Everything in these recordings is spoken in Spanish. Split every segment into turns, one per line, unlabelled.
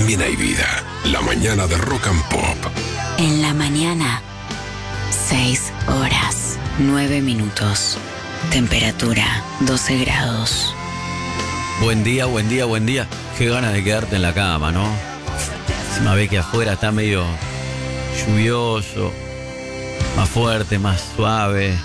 también hay vida. La mañana de Rock and Pop.
En la mañana, 6 horas, 9 minutos. Temperatura, 12 grados.
Buen día, buen día, buen día. Qué ganas de quedarte en la cama, ¿no? Encima ve que afuera está medio lluvioso, más fuerte, más suave.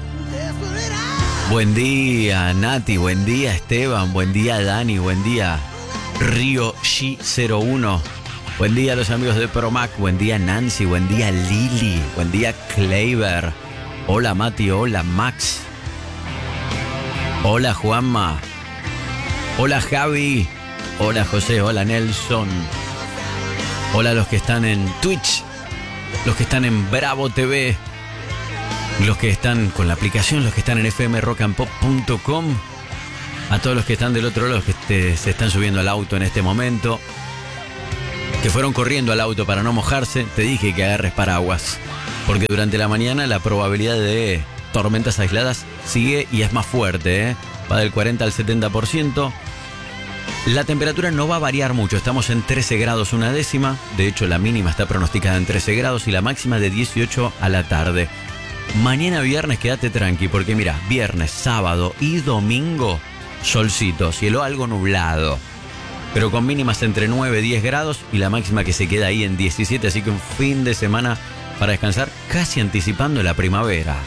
Buen día, Nati, buen día, Esteban, buen día, Dani, buen día, Río G01. Buen día a los amigos de Promac, buen día, Nancy, buen día, Lili, buen día, Kleiber. Hola, Mati, hola, Max. Hola, Juanma. Hola, Javi. Hola, José, hola, Nelson. Hola a los que están en Twitch, los que están en Bravo TV, los que están con la aplicación, los que están en fmrockandpop.com, a todos los que están del otro lado, los que se están subiendo al auto en este momento, que fueron corriendo al auto para no mojarse. Te dije que agarres paraguas, porque durante la mañana la probabilidad de tormentas aisladas sigue y es más fuerte, ¿eh? Va del 40 al 70%. La temperatura no va a variar mucho, estamos en 13 grados una décima, de hecho la mínima está pronosticada en 13 grados y la máxima de 18 a la tarde. Mañana viernes quédate tranqui, porque mira, viernes, sábado y domingo, solcito, cielo algo nublado, pero con mínimas entre 9 y 10 grados y la máxima que se queda ahí en 17, así que un fin de semana para descansar, casi anticipando la primavera.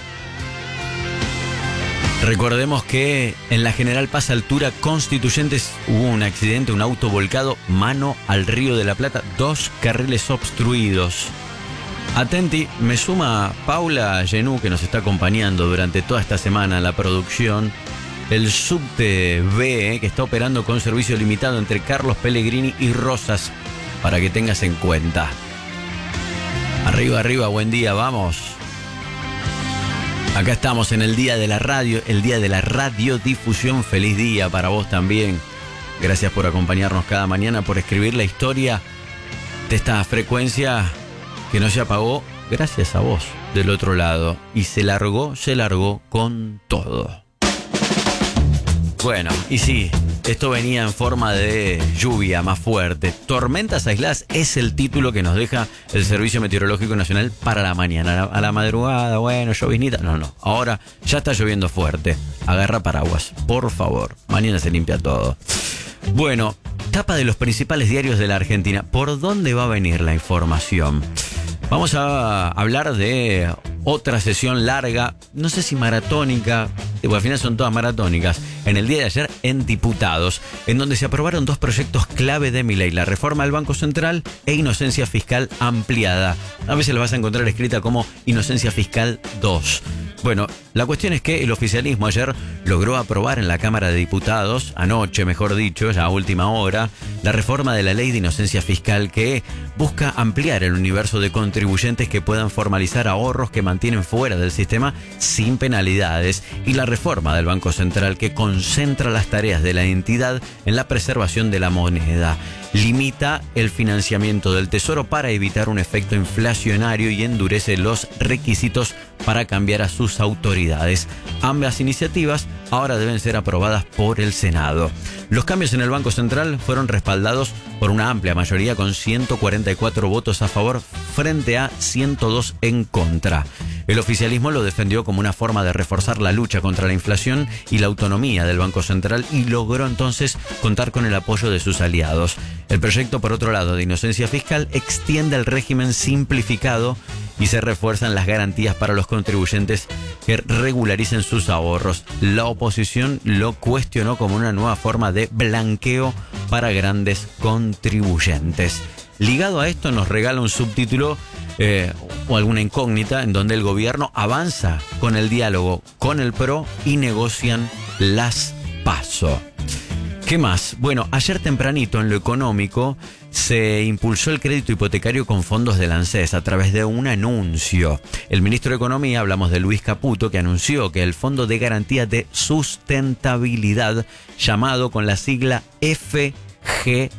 Recordemos que en la General Paz Altura Constituyentes hubo un accidente, un auto volcado mano al Río de la Plata, 2 carriles obstruidos. Atenti, me suma Paula Genú, que nos está acompañando durante toda esta semana en la producción. El subte B, que está operando con servicio limitado entre Carlos Pellegrini y Rosas, para que tengas en cuenta. Arriba, arriba, buen día, vamos. Acá estamos en el día de la radio, el día de la radiodifusión. Feliz día para vos también. Gracias por acompañarnos cada mañana, por escribir la historia de esta frecuencia que no se apagó gracias a vos del otro lado. Y se largó con todo. Bueno, y sí, esto venía en forma de lluvia más fuerte. Tormentas aisladas es el título que nos deja el Servicio Meteorológico Nacional para la mañana. A la madrugada, bueno, lloviznita. No. Ahora ya está lloviendo fuerte. Agarra paraguas, por favor. Mañana se limpia todo. Bueno, tapa de los principales diarios de la Argentina. ¿Por dónde va a venir la información? Vamos a hablar de otra sesión larga, no sé si maratónica, al final son todas maratónicas, en el día de ayer en Diputados, en donde se aprobaron 2 proyectos clave de Milei, la reforma del Banco Central e inocencia fiscal ampliada. A veces la vas a encontrar escrita como inocencia fiscal 2. Bueno, la cuestión es que el oficialismo ayer logró aprobar en la Cámara de Diputados, anoche mejor dicho, ya a última hora, la reforma de la ley de inocencia fiscal que busca ampliar el universo de contribuyentes que puedan formalizar ahorros que mantienen fuera del sistema sin penalidades, y la reforma del Banco Central que concentra las tareas de la entidad en la preservación de la moneda. Limita el financiamiento del Tesoro para evitar un efecto inflacionario y endurece los requisitos para cambiar a sus autoridades. Ambas iniciativas ahora deben ser aprobadas por el Senado. Los cambios en el Banco Central fueron respaldados por una amplia mayoría con 144 votos a favor frente a 102 en contra. El oficialismo lo defendió como una forma de reforzar la lucha contra la inflación y la autonomía del Banco Central y logró entonces contar con el apoyo de sus aliados. El proyecto, por otro lado, de inocencia fiscal extiende el régimen simplificado y se refuerzan las garantías para los contribuyentes que regularicen sus ahorros. La oposición lo cuestionó como una nueva forma de blanqueo para grandes contribuyentes. Ligado a esto nos regala un subtítulo o alguna incógnita en donde el gobierno avanza con el diálogo con el PRO y negocian las PASO. ¿Qué más? Bueno, ayer tempranito en lo económico se impulsó el crédito hipotecario con fondos del ANSES a través de un anuncio. El ministro de Economía, hablamos de Luis Caputo, que anunció que el Fondo de Garantía de Sustentabilidad, llamado con la sigla FGS,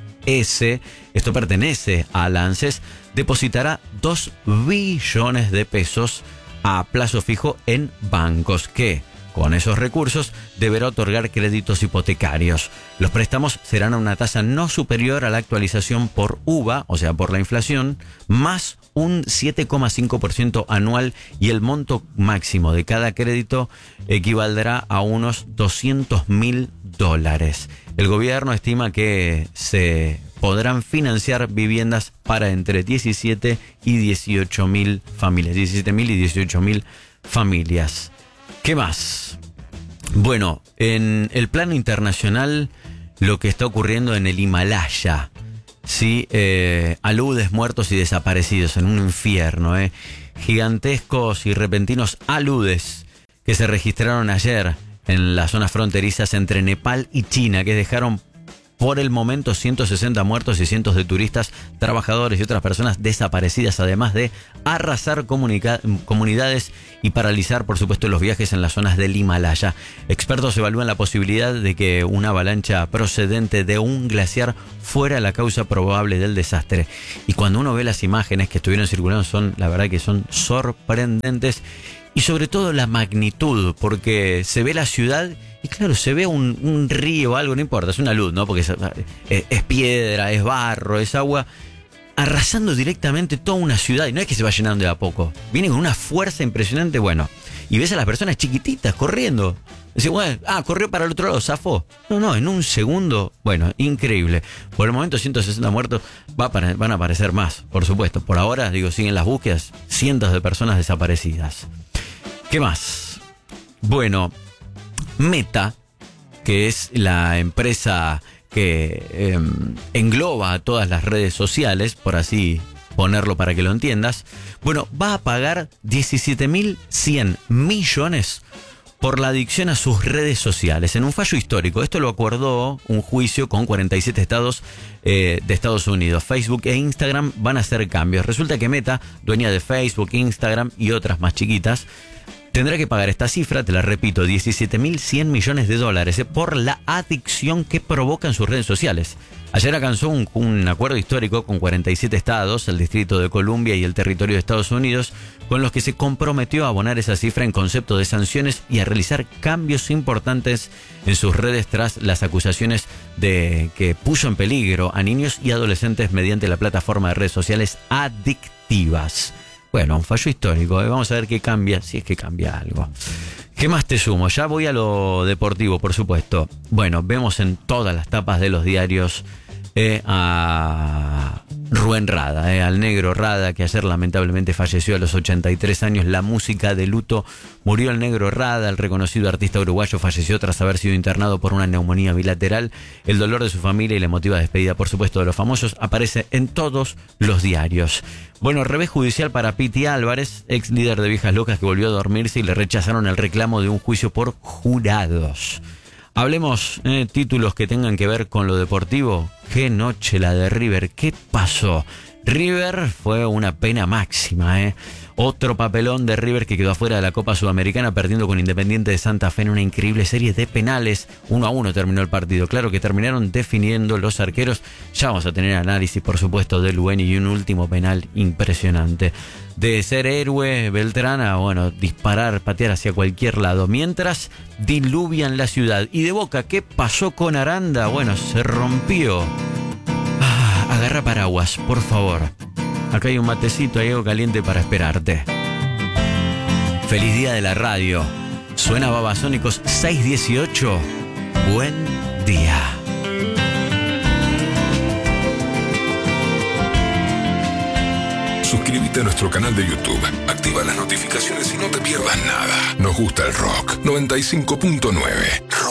esto pertenece a la ANSES, depositará 2 billones de pesos a plazo fijo en bancos que con esos recursos, deberá otorgar créditos hipotecarios. Los préstamos serán a una tasa no superior a la actualización por UVA, o sea, por la inflación, más un 7,5% anual, y el monto máximo de cada crédito equivaldrá a unos $200.000. El gobierno estima que se podrán financiar viviendas para entre 17 y 18.000 familias. 17.000 y 18.000 familias. ¿Qué más? Bueno, en el plano internacional, lo que está ocurriendo en el Himalaya, ¿sí? Aludes, muertos y desaparecidos en un infierno, gigantescos y repentinos aludes que se registraron ayer en las zonas fronterizas entre Nepal y China, que dejaron por el momento 160 muertos y cientos de turistas, trabajadores y otras personas desaparecidas, además de arrasar comunidades y paralizar, por supuesto, los viajes en las zonas del Himalaya. Expertos evalúan la posibilidad de que una avalancha procedente de un glaciar fuera la causa probable del desastre. Y cuando uno ve las imágenes que estuvieron circulando, la verdad que son sorprendentes. Y sobre todo la magnitud, porque se ve la ciudad y claro, se ve un río o algo, no importa, es una luz, ¿no? Porque es piedra, es barro, es agua, arrasando directamente toda una ciudad. Y no es que se va llenando de a poco, viene con una fuerza impresionante, bueno. Y ves a las personas chiquititas corriendo. Decís, bueno, corrió para el otro lado, zafó. No, en un segundo, bueno, increíble. Por el momento 160 muertos, van a aparecer más, por supuesto. Por ahora, siguen las búsquedas, cientos de personas desaparecidas. ¿Qué más? Bueno, Meta, que es la empresa que engloba a todas las redes sociales, por así ponerlo para que lo entiendas, bueno, va a pagar 17.100 millones por la adicción a sus redes sociales, en un fallo histórico. Esto lo acordó un juicio con 47 estados de Estados Unidos. Facebook e Instagram van a hacer cambios. Resulta que Meta, dueña de Facebook, Instagram y otras más chiquitas, tendrá que pagar esta cifra, te la repito, 17.100 millones de dólares por la adicción que provoca en sus redes sociales. Ayer alcanzó un acuerdo histórico con 47 estados, el Distrito de Columbia y el territorio de Estados Unidos, con los que se comprometió a abonar esa cifra en concepto de sanciones y a realizar cambios importantes en sus redes tras las acusaciones de que puso en peligro a niños y adolescentes mediante la plataforma de redes sociales adictivas. Bueno, un fallo histórico, vamos a ver qué cambia, si es que cambia algo. ¿Qué más te sumo? Ya voy a lo deportivo, por supuesto. Bueno, vemos en todas las tapas de los diarios a Rubén Rada, al negro Rada, que ayer lamentablemente falleció a los 83 años. La música de luto, murió el negro Rada, el reconocido artista uruguayo falleció tras haber sido internado por una neumonía bilateral. El dolor de su familia y la emotiva despedida, por supuesto, de los famosos aparece en todos los diarios. Bueno, revés judicial para Piti Álvarez, ex líder de Viejas Locas, que volvió a dormirse y le rechazaron el reclamo de un juicio por jurados. Hablemos títulos que tengan que ver con lo deportivo. Qué noche la de River, ¿qué pasó? River fue una pena máxima, Otro papelón de River que quedó afuera de la Copa Sudamericana, perdiendo con Independiente de Santa Fe en una increíble serie de penales. 1-1 terminó el partido. Claro que terminaron definiendo los arqueros. Ya vamos a tener análisis, por supuesto, de Lueni, y un último penal impresionante. De ser héroe Beltrán a, disparar, patear hacia cualquier lado. Mientras diluvian la ciudad. Y de Boca, ¿qué pasó con Aranda? Bueno, se rompió. Agarra paraguas, por favor. Acá hay un matecito, hay algo caliente para esperarte. Feliz día de la radio. Suena Babasónicos 618. Buen día.
Suscríbete a nuestro canal de YouTube. Activa las notificaciones y no te pierdas nada. Nos gusta el rock. 95.9.